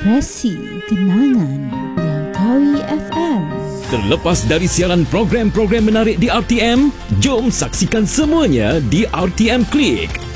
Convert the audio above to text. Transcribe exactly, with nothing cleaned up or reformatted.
Ekspresi Kenangan Langkawi F M. Terlepas dari siaran program-program menarik di R T M, jom saksikan semuanya di R T M Klik.